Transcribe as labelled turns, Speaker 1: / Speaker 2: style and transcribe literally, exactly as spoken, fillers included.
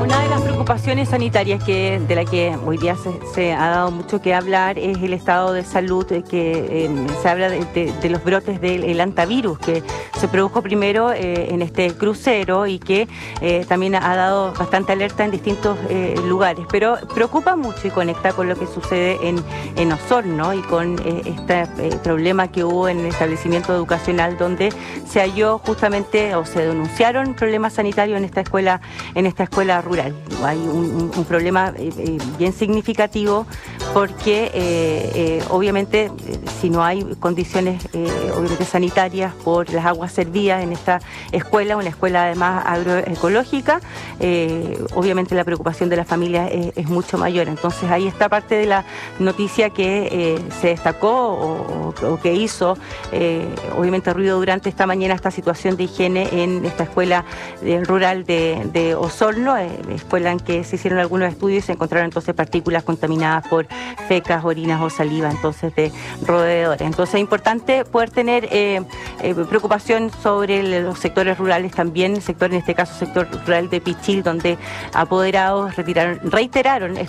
Speaker 1: Una de las preocupaciones sanitarias que, de la que hoy día se, se ha dado mucho que hablar es el estado de salud, eh, que eh, se habla de, de, de los brotes del el hantavirus, que se produjo primero eh, en este crucero y que eh, también ha dado bastante alerta en distintos eh, lugares. Pero preocupa mucho y conecta con lo que sucede en, en Osorno y con eh, este eh, problema que hubo en el establecimiento educacional donde se halló justamente o se denunciaron problemas sanitarios en esta escuela, en esta escuela rural. Hay un, un, un problema eh, eh, bien significativo porque eh, eh, obviamente eh, si no hay condiciones eh, obviamente sanitarias por las aguas servidas en esta escuela, una escuela además agroecológica, eh, obviamente la preocupación de las familias es, es mucho mayor. Entonces ahí está parte de la noticia que eh, se destacó o, o, o que hizo eh, obviamente ruido durante esta mañana esta situación de higiene en esta escuela eh, rural de, de Osorno, eh, escuela en que se hicieron algunos estudios y se encontraron entonces partículas contaminadas por fecas, orinas o saliva entonces de roedores. Entonces es importante poder tener eh, eh, preocupación sobre los sectores rurales también, el sector en este caso sector rural de Pichil, donde apoderados retiraron, reiteraron